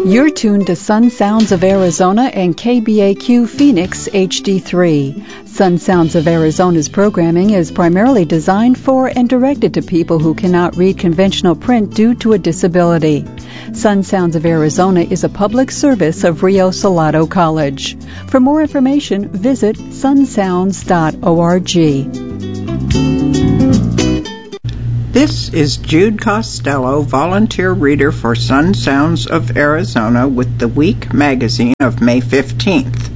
You're tuned to Sun Sounds of Arizona and KBAQ Phoenix HD3. Sun Sounds of Arizona's programming is primarily designed for and directed to people who cannot read conventional print due to a disability. Sun Sounds of Arizona is a public service of Rio Salado College. For more information, visit sunsounds.org. This is Jude Costello, volunteer reader for Sun Sounds of Arizona with the Week magazine of May 15th.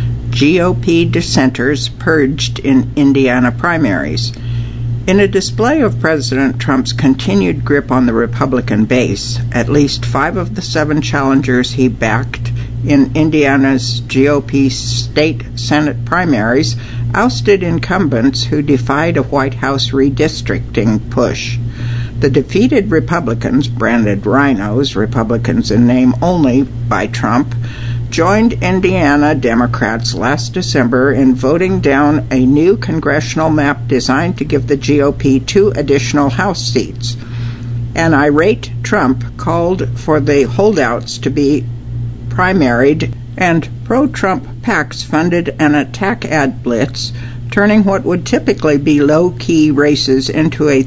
GOP dissenters purged in Indiana primaries. In a display of President Trump's continued grip on the Republican base, at least 5 of the 7 challengers he backed in Indiana's GOP state Senate primaries ousted incumbents who defied a White House redistricting push. The defeated Republicans, branded rhinos, Republicans in name only by Trump, joined Indiana Democrats last December in voting down a new congressional map designed to give the GOP 2 additional House seats. An irate Trump called for the holdouts to be primaried, and pro-Trump PACs funded an attack ad blitz, turning what would typically be low-key races into a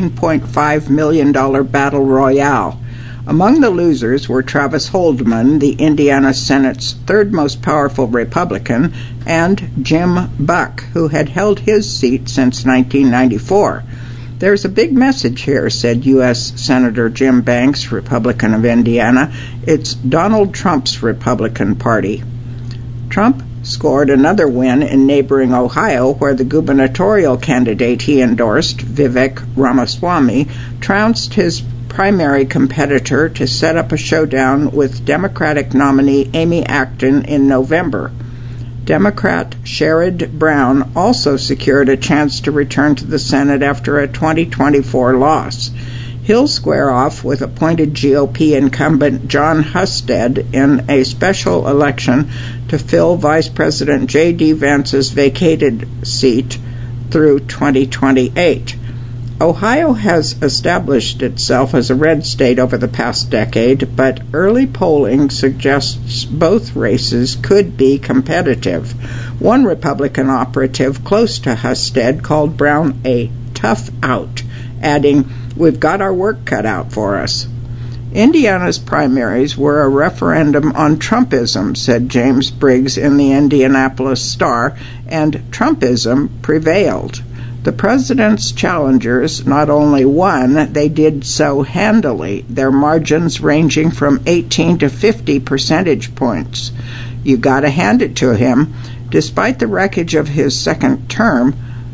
$13.5 million battle royale. Among the losers were Travis Holdman, the Indiana Senate's 3rd most powerful Republican, and Jim Buck, who had held his seat since 1994. There's a big message here, said U.S. Senator Jim Banks, Republican of Indiana. It's Donald Trump's Republican Party. Trump scored another win in neighboring Ohio, where the gubernatorial candidate he endorsed, Vivek Ramaswamy, trounced his primary competitor to set up a showdown with Democratic nominee Amy Acton in November. Democrat Sherrod Brown also secured a chance to return to the Senate after a 2024 loss. He'll square off with appointed GOP incumbent Jon Husted in a special election to fill Vice President J.D. Vance's vacated seat through 2028. Ohio has established itself as a red state over the past decade, but early polling suggests both races could be competitive. One Republican operative close to Husted called Brown a tough out, adding, "We've got our work cut out for us." Indiana's primaries were a referendum on Trumpism, said James Briggs in the Indianapolis Star, and Trumpism prevailed. The president's challengers not only won, they did so handily, their margins ranging from 18 to 50 percentage points. You got to hand it to him. Despite the wreckage of his second term,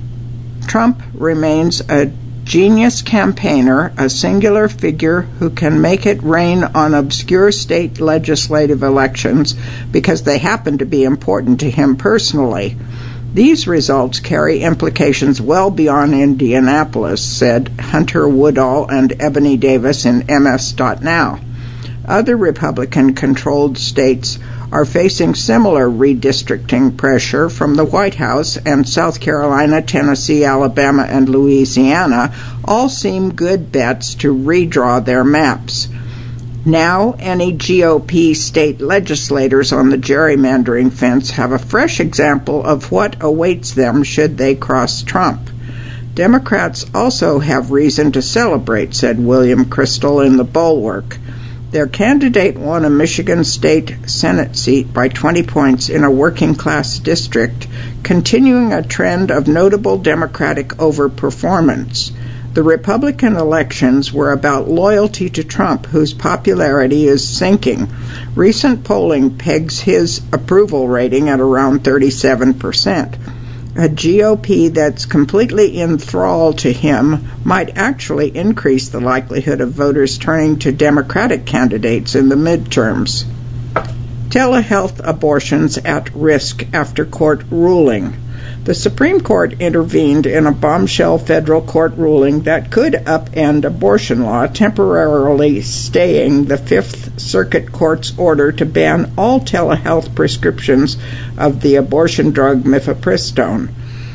Trump remains a genius campaigner, a singular figure who can make it rain on obscure state legislative elections because they happen to be important to him personally. These results carry implications well beyond Indianapolis, said Hunter Woodall and Ebony Davis in MS.Now. Other Republican-controlled states are facing similar redistricting pressure from the White House, and South Carolina, Tennessee, Alabama, and Louisiana all seem good bets to redraw their maps. Now, any GOP state legislators on the gerrymandering fence have a fresh example of what awaits them should they cross Trump. Democrats also have reason to celebrate, said William Crystal in The Bulwark. Their candidate won a Michigan State Senate seat by 20 points in a working-class district, continuing a trend of notable Democratic overperformance. The Republican elections were about loyalty to Trump, whose popularity is sinking. Recent polling pegs his approval rating at around 37%. A GOP that's completely enthralled to him might actually increase the likelihood of voters turning to Democratic candidates in the midterms. Telehealth abortions at risk after court ruling. The Supreme Court intervened in a bombshell federal court ruling that could upend abortion law, temporarily staying the Fifth Circuit Court's order to ban all telehealth prescriptions of the abortion drug mifepristone.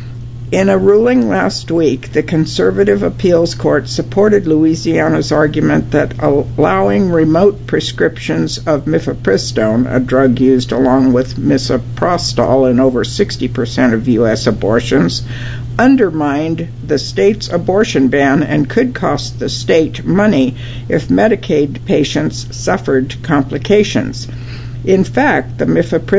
In a ruling last week, the conservative appeals court supported Louisiana's argument that allowing remote prescriptions of mifepristone, a drug used along with misoprostol in over 60% of U.S. abortions, undermined the state's abortion ban and could cost the state money if Medicaid patients suffered complications. In fact, the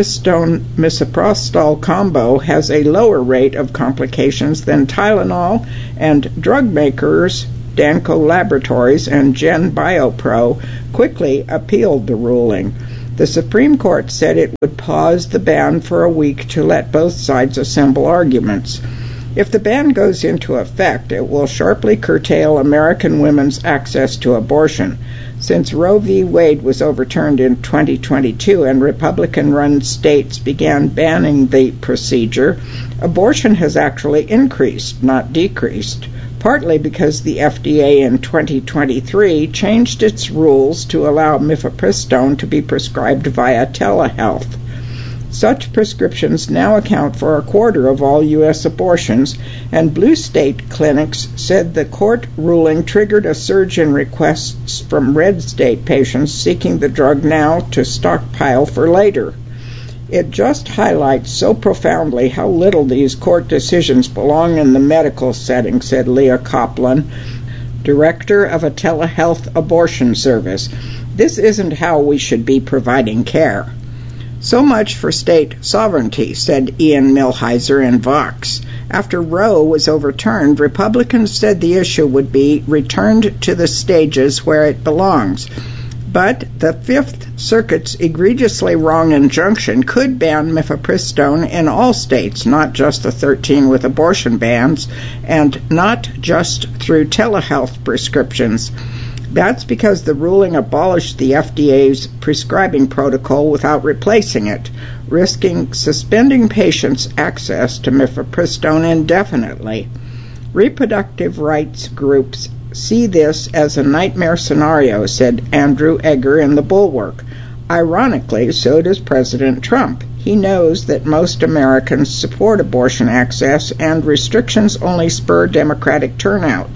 mifepristone-misoprostol combo has a lower rate of complications than Tylenol, and drug makers Danco Laboratories and Gen Biopro quickly appealed the ruling. The Supreme Court said it would pause the ban for a week to let both sides assemble arguments. If the ban goes into effect, it will sharply curtail American women's access to abortion. Since Roe v. Wade was overturned in 2022 and Republican-run states began banning the procedure, abortion has actually increased, not decreased, partly because the FDA in 2023 changed its rules to allow mifepristone to be prescribed via telehealth. Such prescriptions now account for a quarter of all U.S. abortions, and blue state clinics said the court ruling triggered a surge in requests from red state patients seeking the drug now to stockpile for later. It just highlights so profoundly how little these court decisions belong in the medical setting, said Leah Copeland, director of a telehealth abortion service. This isn't how we should be providing care. So much for state sovereignty, said Ian Millhiser in Vox. After Roe was overturned, Republicans said the issue would be returned to the stages where it belongs. But the Fifth Circuit's egregiously wrong injunction could ban mifepristone in all states, not just the 13 with abortion bans, and not just through telehealth prescriptions. That's because the ruling abolished the FDA's prescribing protocol without replacing it, risking suspending patients' access to mifepristone indefinitely. Reproductive rights groups see this as a nightmare scenario, said Andrew Egger in The Bulwark. Ironically, so does President Trump. He knows that most Americans support abortion access, and restrictions only spur Democratic turnout.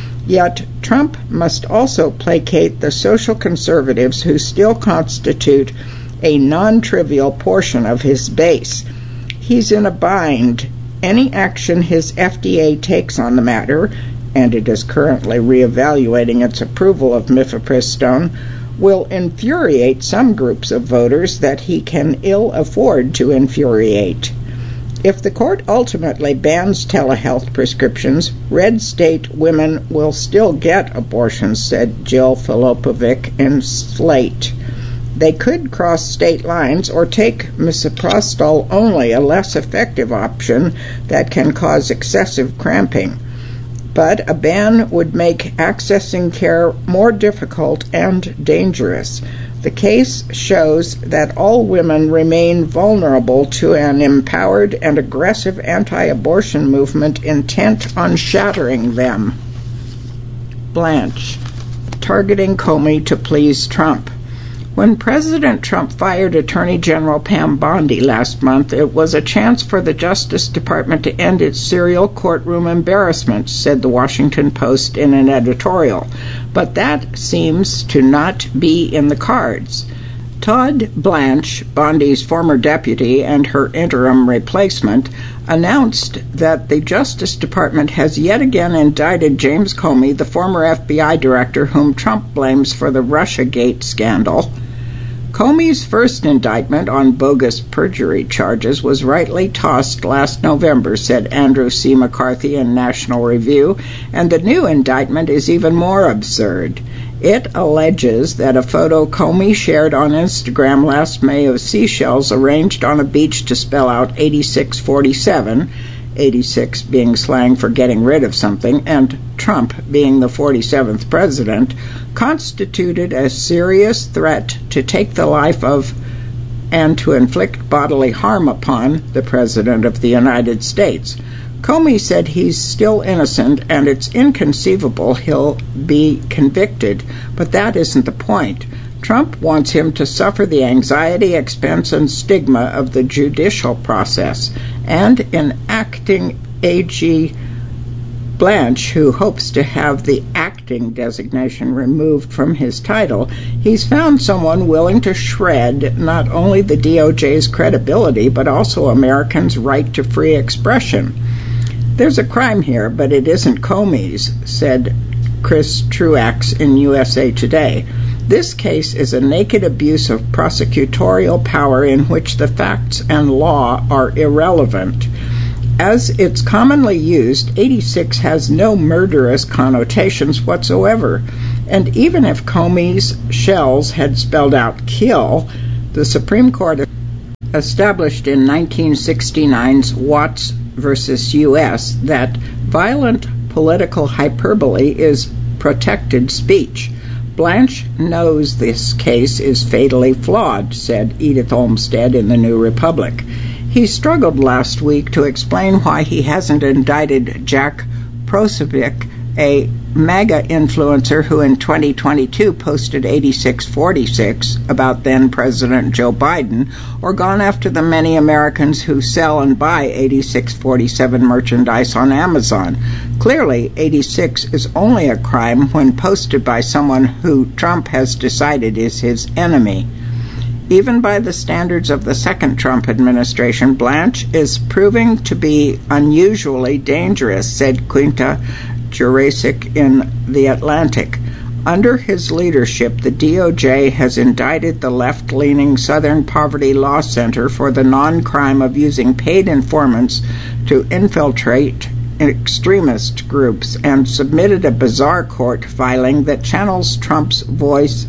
Yet Trump must also placate the social conservatives who still constitute a non-trivial portion of his base. He's in a bind. Any action his FDA takes on the matter, and it is currently reevaluating its approval of mifepristone, will infuriate some groups of voters that he can ill afford to infuriate. If the court ultimately bans telehealth prescriptions, red state women will still get abortions, said Jill Filipovic in Slate. They could cross state lines or take misoprostol only, a less effective option that can cause excessive cramping. But a ban would make accessing care more difficult and dangerous. The case shows that all women remain vulnerable to an empowered and aggressive anti-abortion movement intent on shattering them. Blanche, targeting Comey to please Trump. When President Trump fired Attorney General Pam Bondi last month, it was a chance for the Justice Department to end its serial courtroom embarrassments, said the Washington Post in an editorial. But that seems to not be in the cards. Todd Blanche, Bondi's former deputy and her interim replacement, announced that the Justice Department has yet again indicted James Comey, the former FBI director whom Trump blames for the Russiagate scandal. Comey's first indictment on bogus perjury charges was rightly tossed last November, said Andrew C. McCarthy in National Review, and the new indictment is even more absurd. It alleges that a photo Comey shared on Instagram last May of seashells arranged on a beach to spell out 8647, 86 being slang for getting rid of something, and Trump being the 47th president, constituted a serious threat to take the life of and to inflict bodily harm upon the President of the United States. Comey said he's still innocent and it's inconceivable he'll be convicted, but that isn't the point. Trump wants him to suffer the anxiety, expense, and stigma of the judicial process, and in acting AG Blanche, who hopes to have the acting designation removed from his title, he's found someone willing to shred not only the DOJ's credibility, but also Americans' right to free expression. There's a crime here, but it isn't Comey's, said Chris Truax in USA Today. This case is a naked abuse of prosecutorial power in which the facts and law are irrelevant. As it's commonly used, 86 has no murderous connotations whatsoever. And even if Comey's shells had spelled out kill, the Supreme Court established in 1969's Watts v. U.S. that violent political hyperbole is protected speech. Blanche knows this case is fatally flawed, said Edith Olmsted in the New Republic. He struggled last week to explain why he hasn't indicted Jack Posobiec, a MAGA influencer who in 2022 posted 8646 about then-President Joe Biden, or gone after the many Americans who sell and buy 8647 merchandise on Amazon. Clearly, 86 is only a crime when posted by someone who Trump has decided is his enemy. Even by the standards of the second Trump administration, Blanche is proving to be unusually dangerous, said Quinta Jurecic in The Atlantic. Under his leadership, the DOJ has indicted the left-leaning Southern Poverty Law Center for the non-crime of using paid informants to infiltrate extremist groups and submitted a bizarre court filing that channels Trump's voice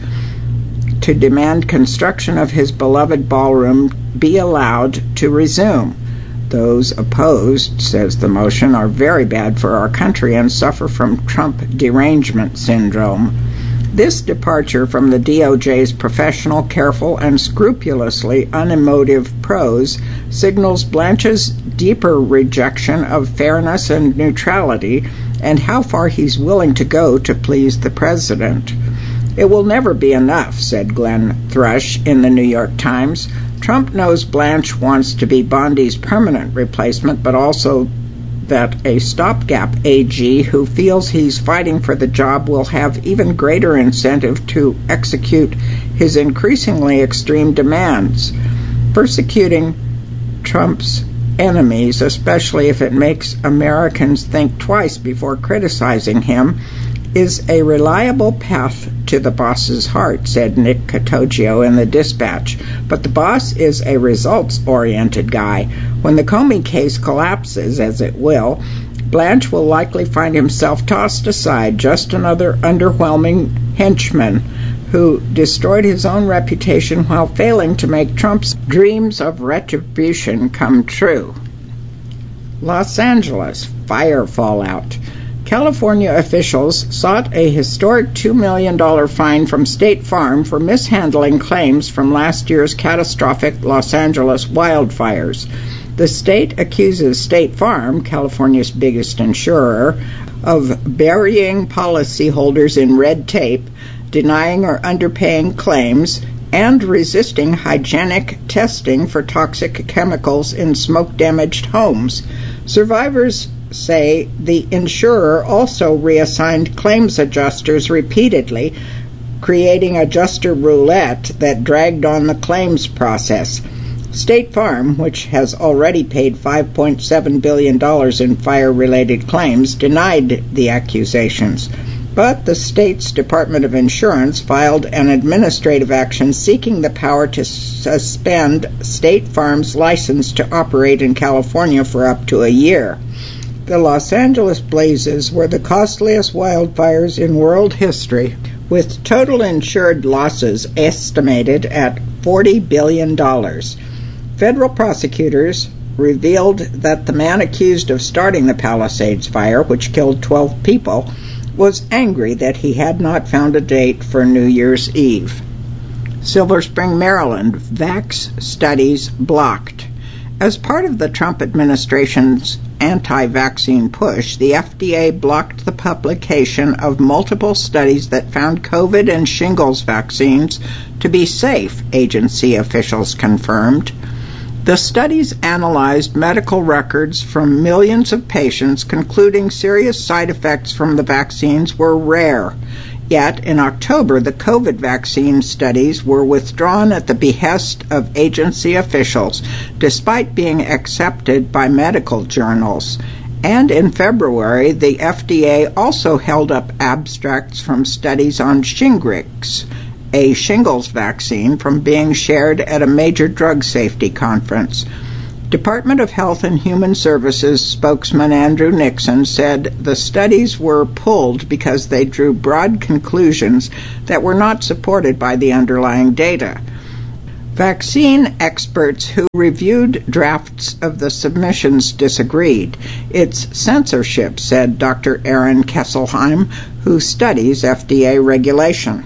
to demand construction of his beloved ballroom be allowed to resume. Those opposed, says the motion, are very bad for our country and suffer from Trump derangement syndrome. This departure from the DOJ's professional, careful, and scrupulously unemotive prose signals Blanche's deeper rejection of fairness and neutrality and how far he's willing to go to please the president. It will never be enough, said Glenn Thrush in the New York Times. Trump knows Blanche wants to be Bondi's permanent replacement, but also that a stopgap AG who feels he's fighting for the job will have even greater incentive to execute his increasingly extreme demands. Persecuting Trump's enemies, especially if it makes Americans think twice before criticizing him, is a reliable path to the boss's heart, said Nick Catoggio in the Dispatch. But the boss is a results-oriented guy. When the Comey case collapses, as it will, Blanche will likely find himself tossed aside, just another underwhelming henchman who destroyed his own reputation while failing to make Trump's dreams of retribution come true. Los Angeles, fire fallout. California officials sought a historic $2 million fine from State Farm for mishandling claims from last year's catastrophic Los Angeles wildfires. The state accuses State Farm, California's biggest insurer, of burying policyholders in red tape, denying or underpaying claims, and resisting hygienic testing for toxic chemicals in smoke-damaged homes. Survivors say the insurer also reassigned claims adjusters repeatedly, creating adjuster roulette that dragged on the claims process. State Farm, which has already paid $5.7 billion in fire-related claims, denied the accusations. But the state's Department of Insurance filed an administrative action seeking the power to suspend State Farm's license to operate in California for up to a year. The Los Angeles blazes were the costliest wildfires in world history, with total insured losses estimated at $40 billion. Federal prosecutors revealed that the man accused of starting the Palisades fire, which killed 12 people, was angry that he had not found a date for New Year's Eve. Silver Spring, Maryland, vax studies blocked. As part of the Trump administration's anti-vaccine push, the FDA blocked the publication of multiple studies that found COVID and shingles vaccines to be safe, agency officials confirmed. The studies analyzed medical records from millions of patients, concluding serious side effects from the vaccines were rare. Yet, in October, the COVID vaccine studies were withdrawn at the behest of agency officials, despite being accepted by medical journals. And in February, the FDA also held up abstracts from studies on Shingrix, a shingles vaccine, from being shared at a major drug safety conference. Department of Health and Human Services spokesman Andrew Nixon said the studies were pulled because they drew broad conclusions that were not supported by the underlying data. Vaccine experts who reviewed drafts of the submissions disagreed. It's censorship, said Dr. Aaron Kesselheim, who studies FDA regulation.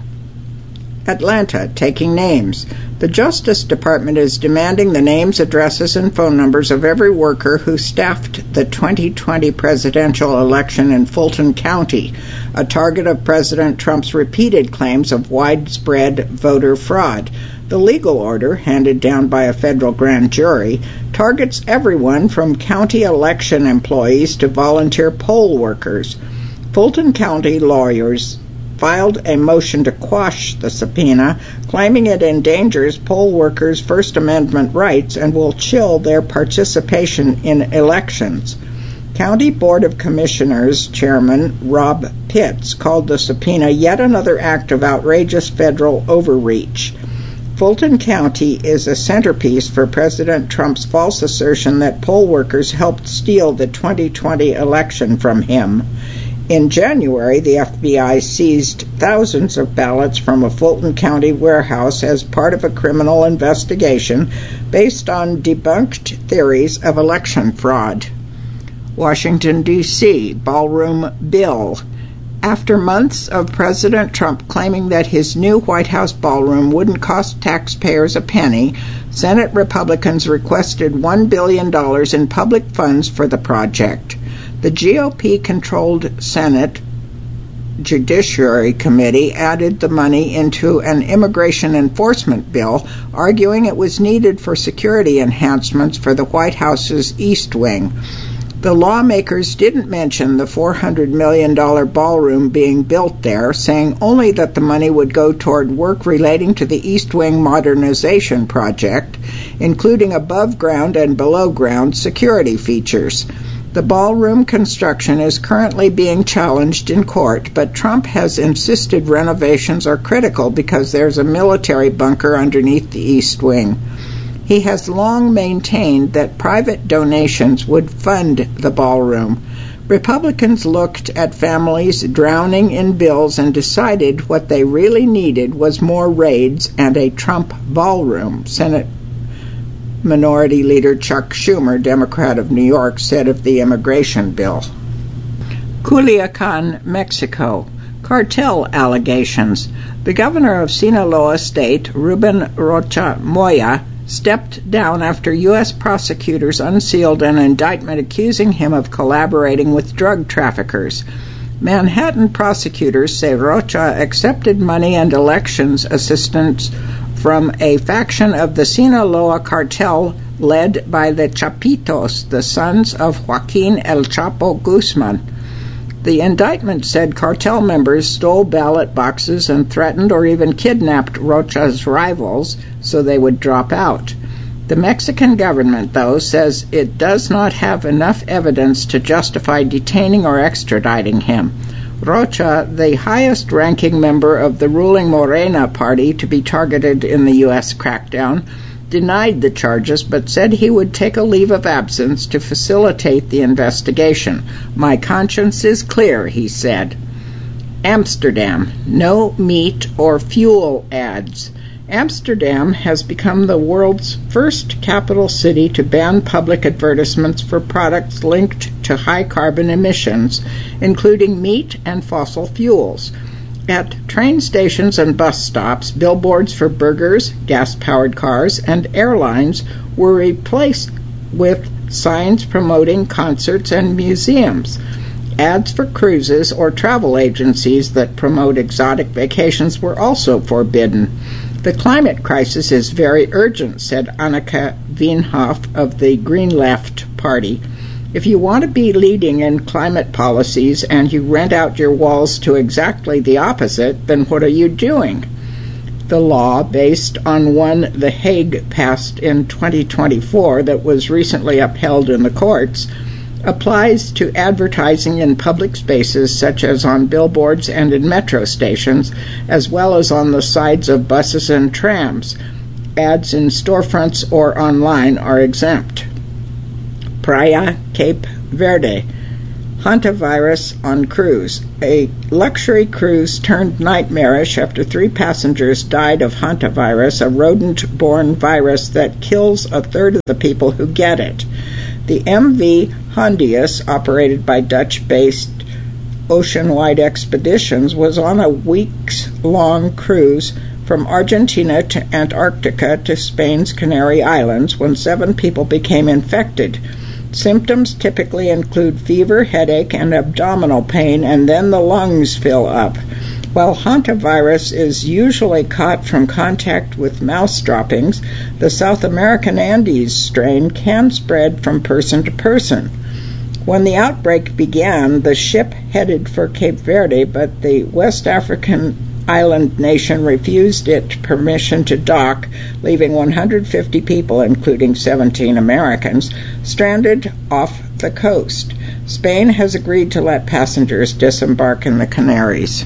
Atlanta, taking names. The Justice Department is demanding the names, addresses, and phone numbers of every worker who staffed the 2020 presidential election in Fulton County, a target of President Trump's repeated claims of widespread voter fraud. The legal order, handed down by a federal grand jury, targets everyone from county election employees to volunteer poll workers. Fulton County lawyers filed a motion to quash the subpoena, claiming it endangers poll workers' First Amendment rights and will chill their participation in elections. County Board of Commissioners Chairman Rob Pitts called the subpoena yet another act of outrageous federal overreach. Fulton County is a centerpiece for President Trump's false assertion that poll workers helped steal the 2020 election from him. In January, the FBI seized thousands of ballots from a Fulton County warehouse as part of a criminal investigation based on debunked theories of election fraud. Washington, D.C., ballroom bill. After months of President Trump claiming that his new White House ballroom wouldn't cost taxpayers a penny, Senate Republicans requested $1 billion in public funds for the project. The GOP-controlled Senate Judiciary Committee added the money into an immigration enforcement bill, arguing it was needed for security enhancements for the White House's East Wing. The lawmakers didn't mention the $400 million ballroom being built there, saying only that the money would go toward work relating to the East Wing modernization project, including above-ground and below-ground security features. The ballroom construction is currently being challenged in court, but Trump has insisted renovations are critical because there's a military bunker underneath the East Wing. He has long maintained that private donations would fund the ballroom. Republicans looked at families drowning in bills and decided what they really needed was more raids and a Trump ballroom. Senate Minority Leader Chuck Schumer, Democrat of New York, said of the immigration bill. Culiacan, Mexico. Cartel allegations. The governor of Sinaloa State, Ruben Rocha Moya, stepped down after U.S. prosecutors unsealed an indictment accusing him of collaborating with drug traffickers. Manhattan prosecutors say Rocha accepted money and elections assistance from a faction of the Sinaloa cartel led by the Chapitos, the sons of Joaquin El Chapo Guzman. The indictment said cartel members stole ballot boxes and threatened or even kidnapped Rocha's rivals so they would drop out. The Mexican government, though, says it does not have enough evidence to justify detaining or extraditing him. Rocha, the highest-ranking member of the ruling Morena party to be targeted in the U.S. crackdown, denied the charges but said he would take a leave of absence to facilitate the investigation. My conscience is clear, he said. Amsterdam. No meat or fuel ads. Amsterdam has become the world's first capital city to ban public advertisements for products linked to high carbon emissions, including meat and fossil fuels. At train stations and bus stops, billboards for burgers, gas-powered cars, and airlines were replaced with signs promoting concerts and museums. Ads for cruises or travel agencies that promote exotic vacations were also forbidden. The climate crisis is very urgent, said Anneke Veenhoff of the Green Left Party. If you want to be leading in climate policies and you rent out your walls to exactly the opposite, then what are you doing? The law, based on one The Hague passed in 2024 that was recently upheld in the courts, applies to advertising in public spaces such as on billboards and in metro stations, as well as on the sides of buses and trams. Ads in storefronts or online are exempt. Praia, Cape Verde. Hantavirus on cruise. A luxury cruise turned nightmarish after 3 passengers died of hantavirus, a rodent-borne virus that kills a third of the people who get it. The MV Hondius, operated by Dutch-based Oceanwide Expeditions, was on a weeks-long cruise from Argentina to Antarctica to Spain's Canary Islands when 7 people became infected. Symptoms typically include fever, headache, and abdominal pain, and then the lungs fill up. While hantavirus is usually caught from contact with mouse droppings, the South American Andes strain can spread from person to person. When the outbreak began, the ship headed for Cape Verde, but the West African island nation refused it permission to dock, leaving 150 people, including 17 Americans, stranded off the coast. Spain has agreed to let passengers disembark in the Canaries.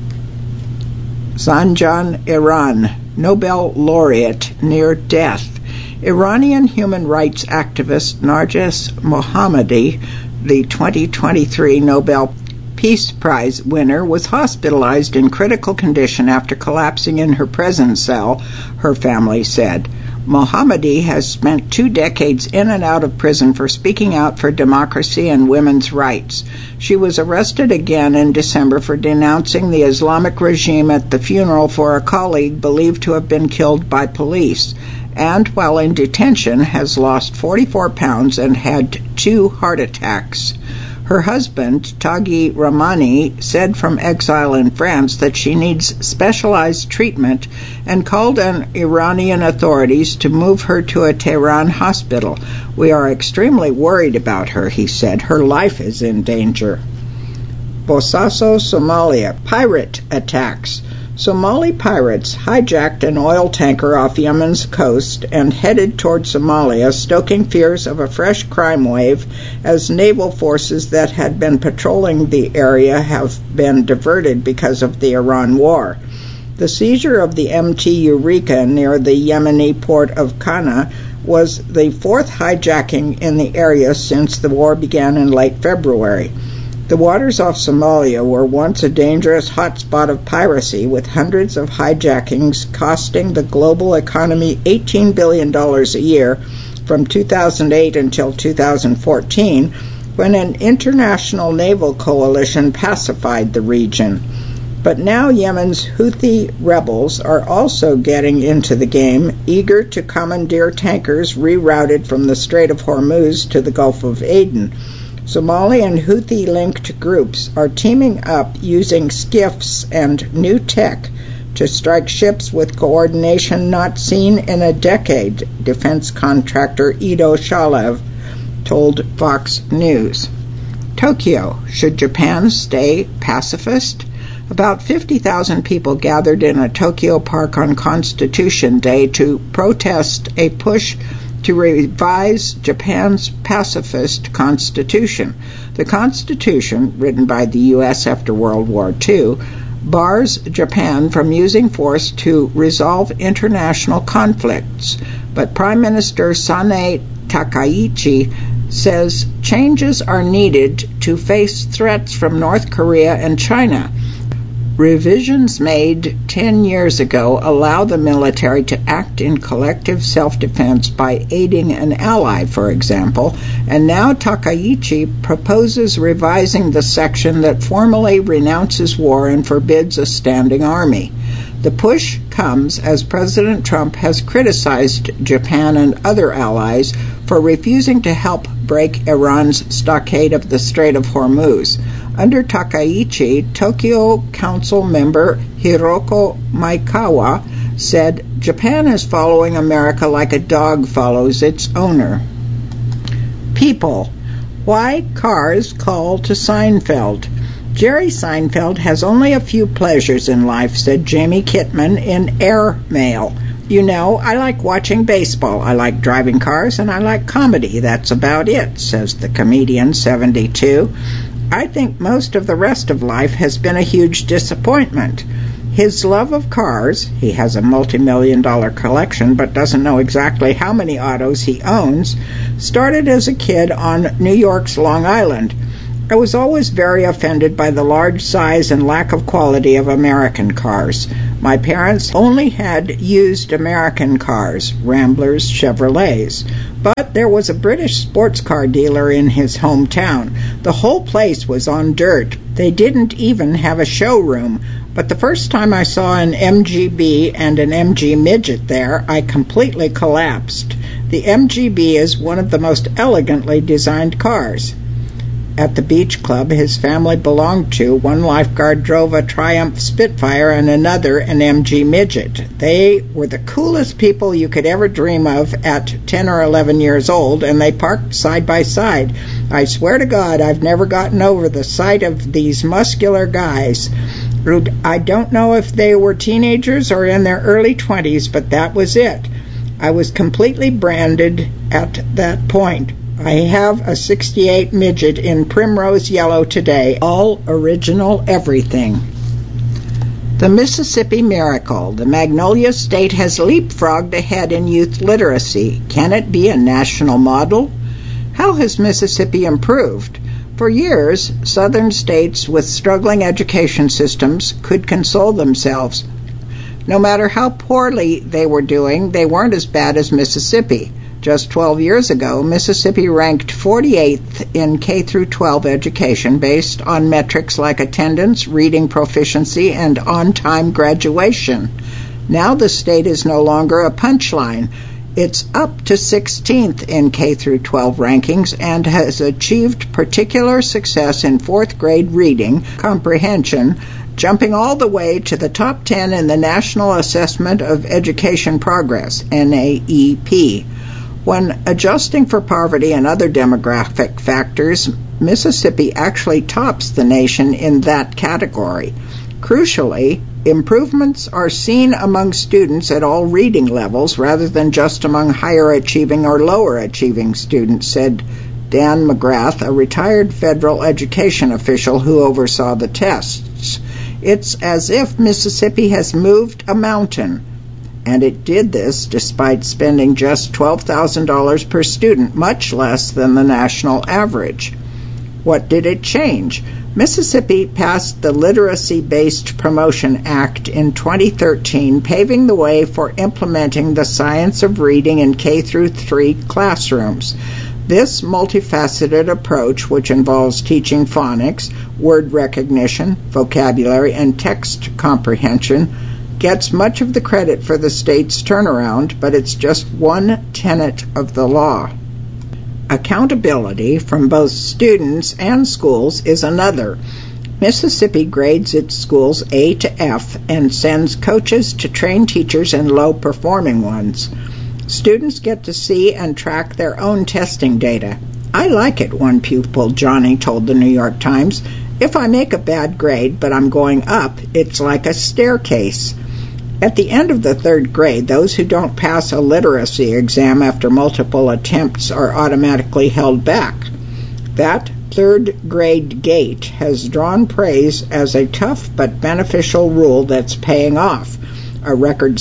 Zanjan, Iran, Nobel laureate near death. Iranian human rights activist Narges Mohammadi, the 2023 Nobel Peace Prize winner, was hospitalized in critical condition after collapsing in her prison cell, her family said. Mohammadi has spent 2 decades in and out of prison for speaking out for democracy and women's rights. She was arrested again in December for denouncing the Islamic regime at the funeral for a colleague believed to have been killed by police, and while in detention has lost 44 pounds and had 2 heart attacks. Her husband, Taghi Rahmani, said from exile in France that she needs specialized treatment and called on Iranian authorities to move her to a Tehran hospital. We are extremely worried about her, he said. Her life is in danger. Bosaso, Somalia. Pirate attacks. Somali pirates hijacked an oil tanker off Yemen's coast and headed toward Somalia, stoking fears of a fresh crime wave as naval forces that had been patrolling the area have been diverted because of the Iran war. The seizure of the MT Eureka near the Yemeni port of Kana was the 4th hijacking in the area since the war began in late February. The waters off Somalia were once a dangerous hotspot of piracy, with hundreds of hijackings costing the global economy $18 billion a year from 2008 until 2014, when an international naval coalition pacified the region. But now Yemen's Houthi rebels are also getting into the game, eager to commandeer tankers rerouted from the Strait of Hormuz to the Gulf of Aden. Somali and Houthi-linked groups are teaming up using skiffs and new tech to strike ships with coordination not seen in a decade, defense contractor Ido Shalev told Fox News. Tokyo. Should Japan stay pacifist? About 50,000 people gathered in a Tokyo park on Constitution Day to protest a push to revise Japan's pacifist constitution. The constitution, written by the U.S. after World War II, bars Japan from using force to resolve international conflicts. But Prime Minister Sanae Takaichi says changes are needed to face threats from North Korea and China. Revisions made 10 years ago allow the military to act in collective self-defense by aiding an ally, for example, and now Takaichi proposes revising the section that formally renounces war and forbids a standing army. The push comes as President Trump has criticized Japan and other allies for refusing to help break Iran's stockade of the Strait of Hormuz. Under Takaichi, Tokyo Council member Hiroko Maekawa said, "Japan is following America like a dog follows its owner." People. Why cars call to Seinfeld? Jerry Seinfeld has only a few pleasures in life, said Jamie Kitman in Airmail. "You know, I like watching baseball, I like driving cars, and I like comedy. That's about it," says the comedian, 72. "I think most of the rest of life has been a huge disappointment." His love of cars, he has a multi-million-dollar collection but doesn't know exactly how many autos he owns, started as a kid on New York's Long Island. "I was always very offended by the large size and lack of quality of American cars. My parents only had used American cars, Ramblers, Chevrolets. But there was a British sports car dealer in his hometown. The whole place was on dirt. They didn't even have a showroom. But the first time I saw an MGB and an MG Midget there, I completely collapsed. The MGB is one of the most elegantly designed cars." At the beach club his family belonged to, one lifeguard drove a Triumph Spitfire and another an MG Midget. They were the coolest people you could ever dream of at 10 or 11 years old, and they parked side by side. "I swear to God, I've never gotten over the sight of these muscular guys. I don't know if they were teenagers or in their early 20s, but that was it. I was completely branded at that point. I have a 68 Midget in primrose yellow today, all original everything." The Mississippi Miracle. The Magnolia State has leapfrogged ahead in youth literacy. Can it be a national model? How has Mississippi improved? For years, southern states with struggling education systems could console themselves. No matter how poorly they were doing, they weren't as bad as Mississippi. Just 12 years ago, Mississippi ranked 48th in K-12 education based on metrics like attendance, reading proficiency, and on-time graduation. Now the state is no longer a punchline. It's up to 16th in K-12 rankings and has achieved particular success in 4th grade reading comprehension, jumping all the way to the top 10 in the National Assessment of Education Progress, NAEP. When adjusting for poverty and other demographic factors, Mississippi actually tops the nation in that category. Crucially, improvements are seen among students at all reading levels rather than just among higher achieving or lower achieving students, said Dan McGrath, a retired federal education official who oversaw the tests. It's as if Mississippi has moved a mountain. And it did this despite spending just $12,000 per student, much less than the national average. What did it change? Mississippi passed the Literacy-Based Promotion Act in 2013, paving the way for implementing the science of reading in K-3 classrooms. This multifaceted approach, which involves teaching phonics, word recognition, vocabulary, and text comprehension, gets much of the credit for the state's turnaround, but it's just one tenet of the law. Accountability from both students and schools is another. Mississippi grades its schools A to F and sends coaches to train teachers and low-performing ones. Students get to see and track their own testing data. "I like it," one pupil, Johnny, told the New York Times. "If I make a bad grade, but I'm going up, it's like a staircase." At the end of the 3rd grade, those who don't pass a literacy exam after multiple attempts are automatically held back. That 3rd grade gate has drawn praise as a tough but beneficial rule that's paying off. A record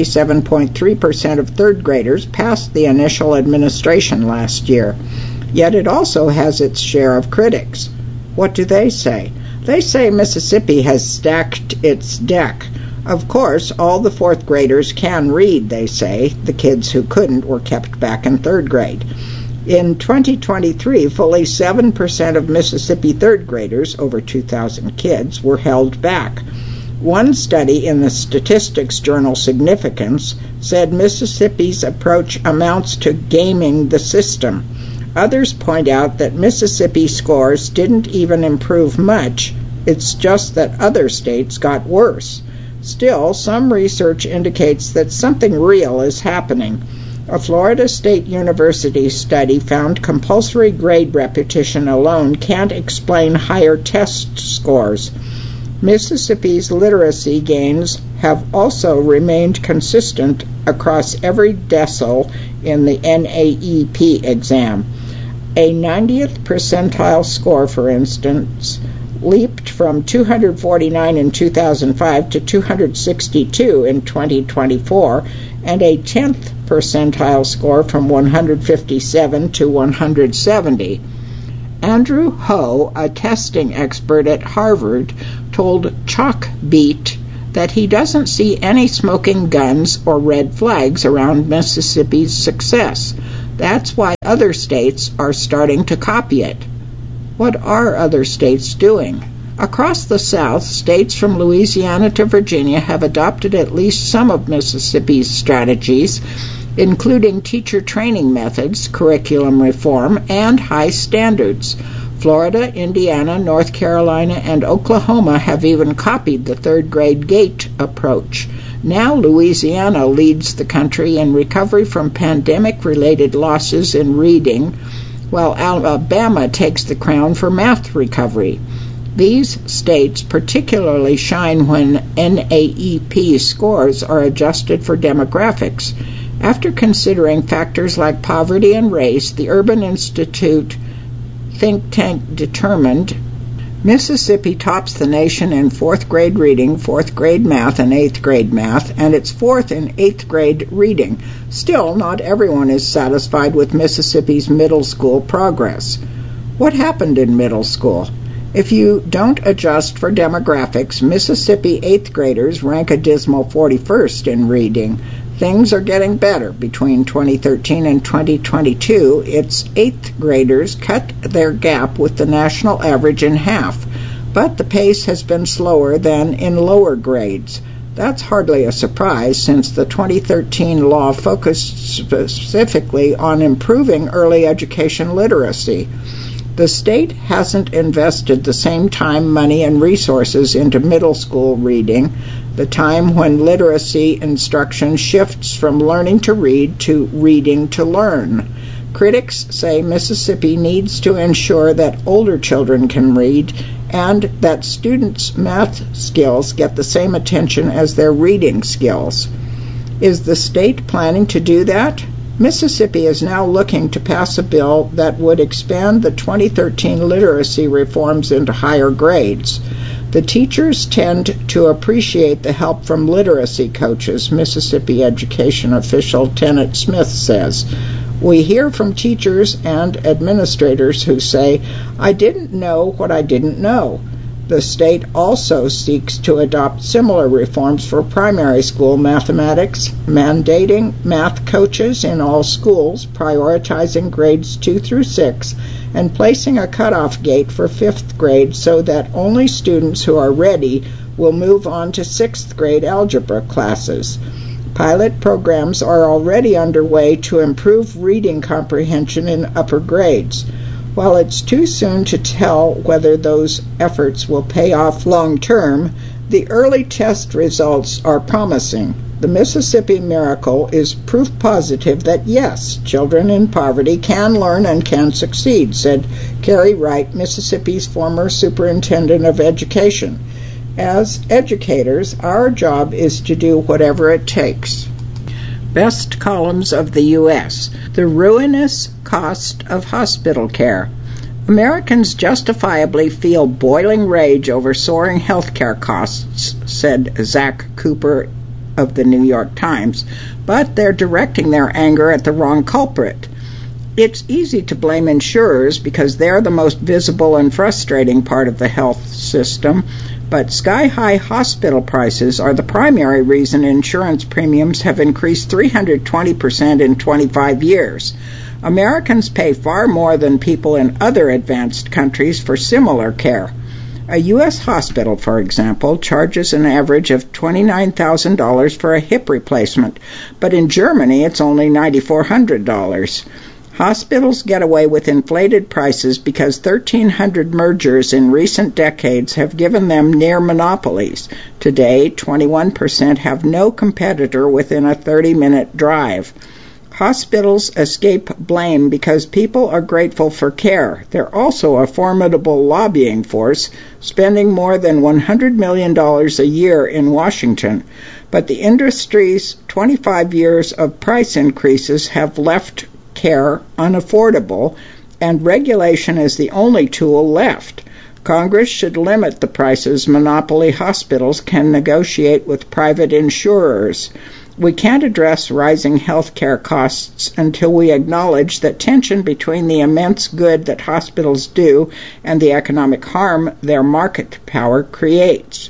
77.3% of 3rd graders passed the initial administration last year. Yet it also has its share of critics. What do they say? They say Mississippi has stacked its deck. Of course, all the 4th graders can read, they say. The kids who couldn't were kept back in 3rd grade. In 2023, fully 7% of Mississippi 3rd graders, over 2,000 kids, were held back. One study in the statistics journal Significance said Mississippi's approach amounts to gaming the system. Others point out that Mississippi scores didn't even improve much. It's just that other states got worse. Still, some research indicates that something real is happening. A Florida State University study found compulsory grade repetition alone can't explain higher test scores. Mississippi's literacy gains have also remained consistent across every decile in the NAEP exam. A 90th percentile score, for instance, leaped from 249 in 2005 to 262 in 2024, and a 10th percentile score from 157 to 170. Andrew Ho, a testing expert at Harvard, told Chalkbeat that he doesn't see any smoking guns or red flags around Mississippi's success. That's why other states are starting to copy it. What are other states doing? Across the South, states from Louisiana to Virginia have adopted at least some of Mississippi's strategies, including teacher training methods, curriculum reform, and high standards. Florida, Indiana, North Carolina, and Oklahoma have even copied the third-grade GATE approach. Now Louisiana leads the country in recovery from pandemic-related losses in reading, while Alabama takes the crown for math recovery. These states particularly shine when NAEP scores are adjusted for demographics. After considering factors like poverty and race, the Urban Institute think tank determined Mississippi tops the nation in 4th grade reading, 4th grade math, and 8th grade math, and it's 4th in 8th grade reading. Still, not everyone is satisfied with Mississippi's middle school progress. What happened in middle school? If you don't adjust for demographics, Mississippi 8th graders rank a dismal 41st in reading. Things are getting better. Between 2013 and 2022, its 8th graders cut their gap with the national average in half, but the pace has been slower than in lower grades. That's hardly a surprise, since the 2013 law focused specifically on improving early education literacy. The state hasn't invested the same time, money, and resources into middle school reading, the time when literacy instruction shifts from learning to read to reading to learn. Critics say Mississippi needs to ensure that older children can read and that students' math skills get the same attention as their reading skills. Is the state planning to do that? Mississippi is now looking to pass a bill that would expand the 2013 literacy reforms into higher grades. The teachers tend to appreciate the help from literacy coaches, Mississippi education official Tenet Smith says. We hear from teachers and administrators who say, "I didn't know what I didn't know." The state also seeks to adopt similar reforms for primary school mathematics, mandating math coaches in all schools, prioritizing grades 2 through 6, and placing a cutoff gate for 5th grade so that only students who are ready will move on to 6th grade algebra classes. Pilot programs are already underway to improve reading comprehension in upper grades. While it's too soon to tell whether those efforts will pay off long term, the early test results are promising. The Mississippi Miracle is proof positive that yes, children in poverty can learn and can succeed, said Carrie Wright, Mississippi's former superintendent of education. As educators, our job is to do whatever it takes. Best columns of the U.S. The ruinous cost of hospital care. Americans justifiably feel boiling rage over soaring health care costs, said Zach Cooper of the New York Times, but they're directing their anger at the wrong culprit. It's easy to blame insurers because they're the most visible and frustrating part of the health system, but sky-high hospital prices are the primary reason insurance premiums have increased 320% in 25 years. Americans pay far more than people in other advanced countries for similar care. A U.S. hospital, for example, charges an average of $29,000 for a hip replacement, but in Germany it's only $9,400. Hospitals get away with inflated prices because 1,300 mergers in recent decades have given them near monopolies. Today, 21% have no competitor within a 30-minute drive. Hospitals escape blame because people are grateful for care. They're also a formidable lobbying force, spending more than $100 million a year in Washington. But the industry's 25 years of price increases have left care unaffordable, and regulation is the only tool left. Congress should limit the prices monopoly hospitals can negotiate with private insurers. We can't address rising health care costs until we acknowledge that tension between the immense good that hospitals do and the economic harm their market power creates.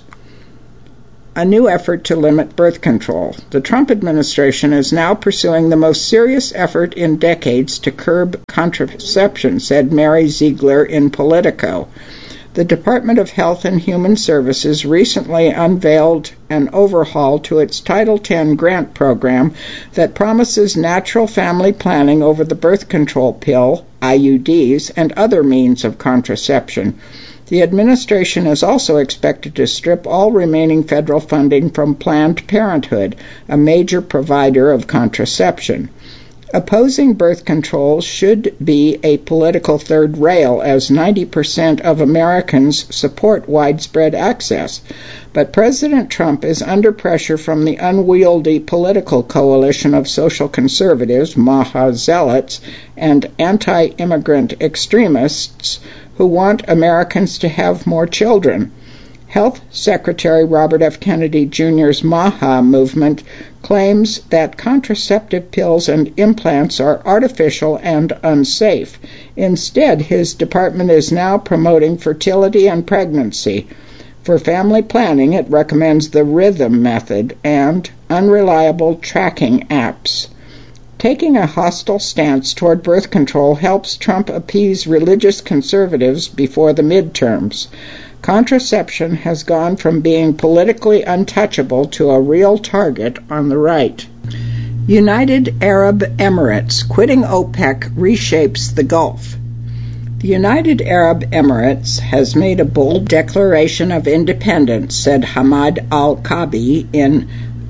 A new effort to limit birth control. The Trump administration is now pursuing the most serious effort in decades to curb contraception, said Mary Ziegler in Politico. The Department of Health and Human Services recently unveiled an overhaul to its Title X grant program that promises natural family planning over the birth control pill, IUDs, and other means of contraception. The administration is also expected to strip all remaining federal funding from Planned Parenthood, a major provider of contraception. Opposing birth control should be a political third rail, as 90% of Americans support widespread access. But President Trump is under pressure from the unwieldy political coalition of social conservatives, MAHA zealots, and anti-immigrant extremists who want Americans to have more children. Health Secretary Robert F. Kennedy Jr.'s MAHA movement claims that contraceptive pills and implants are artificial and unsafe. Instead, his department is now promoting fertility and pregnancy. For family planning, it recommends the Rhythm method and unreliable tracking apps. Taking a hostile stance toward birth control helps Trump appease religious conservatives before the midterms. Contraception has gone from being politically untouchable to a real target on the right. United Arab Emirates quitting OPEC reshapes the Gulf. The United Arab Emirates has made a bold declaration of independence, said Hamad Al-Kabi in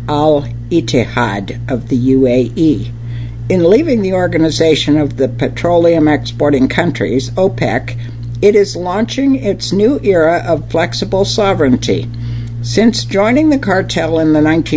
Al-Ittihad of the UAE. In leaving the Organization of the Petroleum Exporting Countries, OPEC, it is launching its new era of flexible sovereignty. Since joining the cartel in the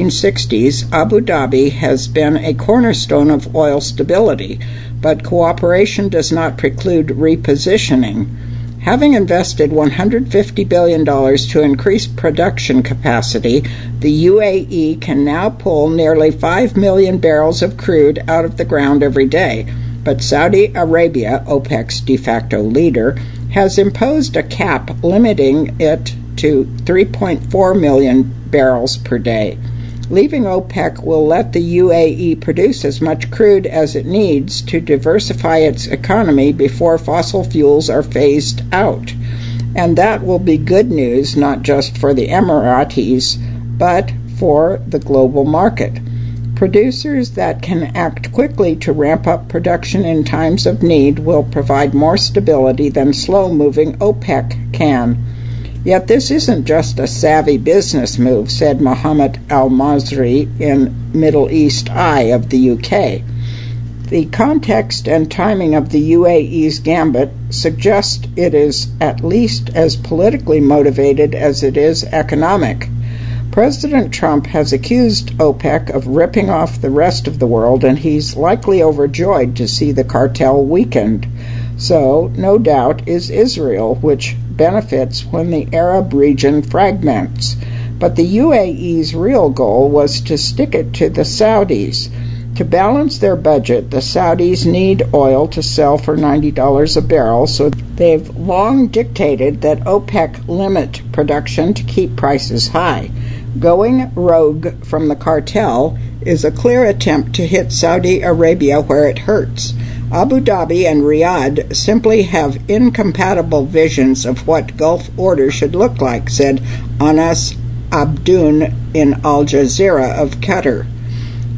1960s, Abu Dhabi has been a cornerstone of oil stability, but cooperation does not preclude repositioning. Having invested $150 billion to increase production capacity, the UAE can now pull nearly 5 million barrels of crude out of the ground every day. But Saudi Arabia, OPEC's de facto leader, has imposed a cap limiting it to 3.4 million barrels per day. Leaving OPEC will let the UAE produce as much crude as it needs to diversify its economy before fossil fuels are phased out. And that will be good news not just for the Emiratis, but for the global market. Producers that can act quickly to ramp up production in times of need will provide more stability than slow-moving OPEC can. Yet this isn't just a savvy business move, said Mohammed Al-Masri in Middle East Eye of the UK. The context and timing of the UAE's gambit suggest it is at least as politically motivated as it is economic. President Trump has accused OPEC of ripping off the rest of the world, and he's likely overjoyed to see the cartel weakened. So, no doubt, is Israel, which benefits when the Arab region fragments. But the UAE's real goal was to stick it to the Saudis. To balance their budget, the Saudis need oil to sell for $90 a barrel, so they've long dictated that OPEC limit production to keep prices high. Going rogue from the cartel is a clear attempt to hit Saudi Arabia where it hurts. Abu Dhabi and Riyadh simply have incompatible visions of what Gulf order should look like, said Anas Abdoun in Al Jazeera of Qatar.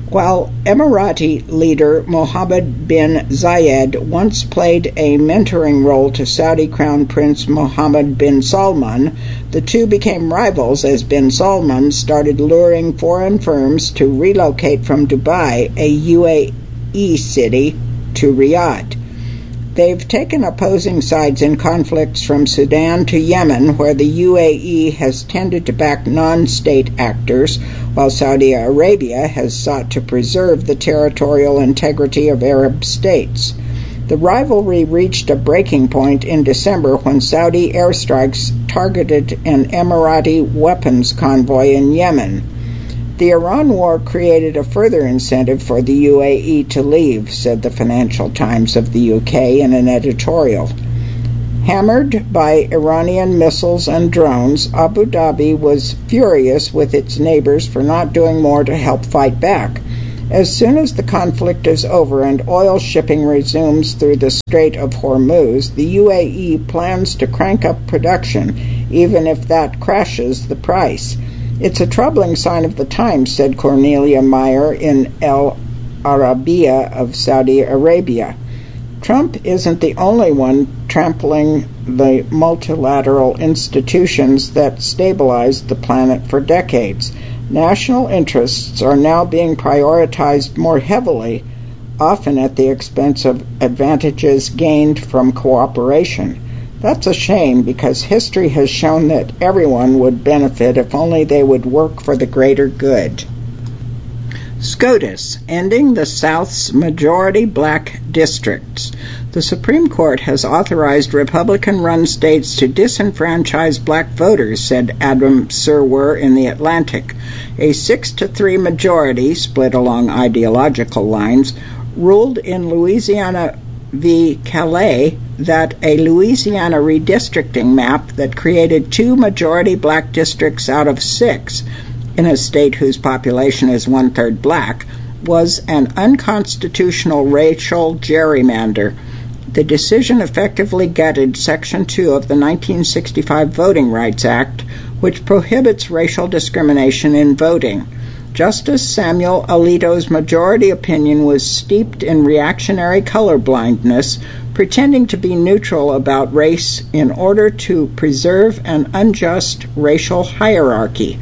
While Emirati leader Mohammed bin Zayed once played a mentoring role to Saudi Crown Prince Mohammed bin Salman, the two became rivals as bin Salman started luring foreign firms to relocate from Dubai, a UAE city, to Riyadh. They've taken opposing sides in conflicts from Sudan to Yemen, where the UAE has tended to back non-state actors, while Saudi Arabia has sought to preserve the territorial integrity of Arab states. The rivalry reached a breaking point in December when Saudi airstrikes targeted an Emirati weapons convoy in Yemen. The Iran war created a further incentive for the UAE to leave, said the Financial Times of the UK in an editorial. Hammered by Iranian missiles and drones, Abu Dhabi was furious with its neighbors for not doing more to help fight back. As soon as the conflict is over and oil shipping resumes through the Strait of Hormuz, the UAE plans to crank up production, even if that crashes the price. It's a troubling sign of the times, said Cornelia Meyer in El Arabiya of Saudi Arabia. Trump isn't the only one trampling the multilateral institutions that stabilized the planet for decades. National interests are now being prioritized more heavily, often at the expense of advantages gained from cooperation. That's a shame, because history has shown that everyone would benefit if only they would work for the greater good. SCOTUS, ending the South's majority black districts. The Supreme Court has authorized Republican-run states to disenfranchise black voters, said Adam Serwer in The Atlantic. A 6-3 majority, split along ideological lines, ruled in Louisiana v. Calais that a Louisiana redistricting map that created 2 majority black districts out of 6 in a state whose population is 1/3 black was an unconstitutional racial gerrymander. The decision effectively gutted Section 2 of the 1965 Voting Rights Act, which prohibits racial discrimination in voting. Justice Samuel Alito's majority opinion was steeped in reactionary colorblindness, pretending to be neutral about race in order to preserve an unjust racial hierarchy.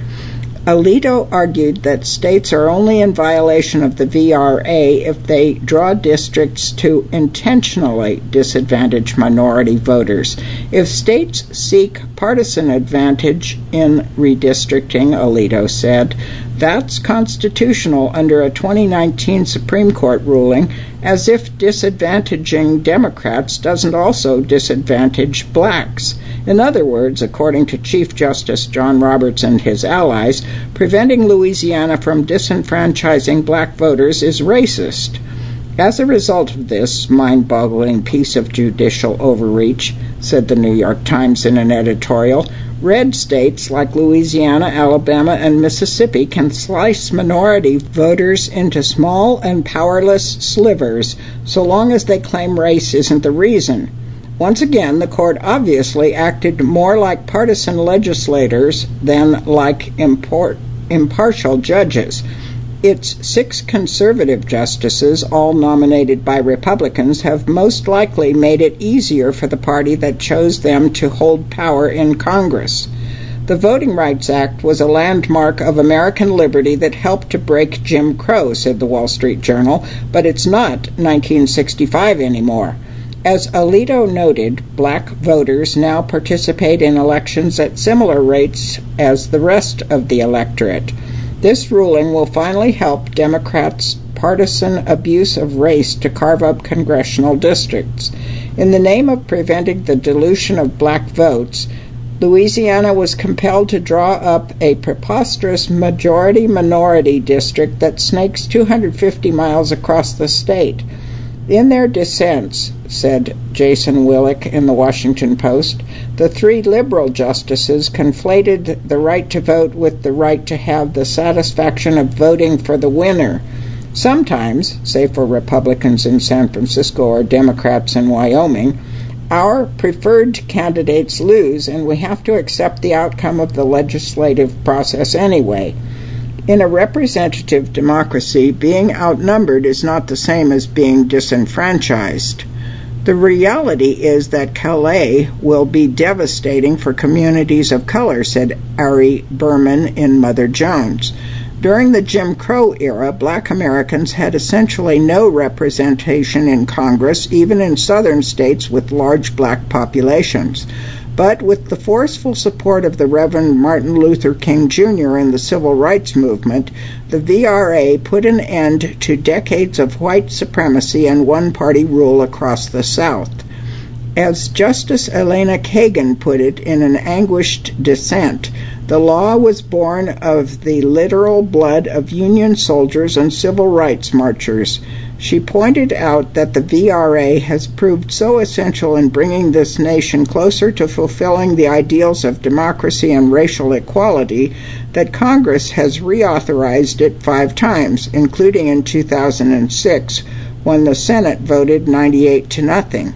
Alito argued that states are only in violation of the VRA if they draw districts to intentionally disadvantage minority voters. If states seek partisan advantage in redistricting, Alito said, that's constitutional under a 2019 Supreme Court ruling, as if disadvantaging Democrats doesn't also disadvantage blacks. In other words, according to Chief Justice John Roberts and his allies, preventing Louisiana from disenfranchising black voters is racist. As a result of this mind-boggling piece of judicial overreach, said the New York Times in an editorial, red states like Louisiana, Alabama, and Mississippi can slice minority voters into small and powerless slivers so long as they claim race isn't the reason. Once again, the court obviously acted more like partisan legislators than like impartial judges. Its 6 conservative justices, all nominated by Republicans, have most likely made it easier for the party that chose them to hold power in Congress. The Voting Rights Act was a landmark of American liberty that helped to break Jim Crow, said the Wall Street Journal, but it's not 1965 anymore. As Alito noted, black voters now participate in elections at similar rates as the rest of the electorate. This ruling will finally help Democrats' partisan abuse of race to carve up congressional districts. In the name of preventing the dilution of black votes, Louisiana was compelled to draw up a preposterous majority-minority district that snakes 250 miles across the state. In their dissents, said Jason Willick in the Washington Post, the 3 liberal justices conflated the right to vote with the right to have the satisfaction of voting for the winner. Sometimes, say for Republicans in San Francisco or Democrats in Wyoming, our preferred candidates lose and we have to accept the outcome of the legislative process anyway. In a representative democracy, being outnumbered is not the same as being disenfranchised. The reality is that Calais will be devastating for communities of color, said Ari Berman in Mother Jones. During the Jim Crow era, black Americans had essentially no representation in Congress, even in southern states with large black populations. But with the forceful support of the Reverend Martin Luther King Jr. and the Civil Rights Movement, the VRA put an end to decades of white supremacy and one-party rule across the South. As Justice Elena Kagan put it in an anguished dissent, the law was born of the literal blood of Union soldiers and civil rights marchers. She pointed out that the VRA has proved so essential in bringing this nation closer to fulfilling the ideals of democracy and racial equality that Congress has reauthorized it 5 times, including in 2006, when the Senate voted 98-0.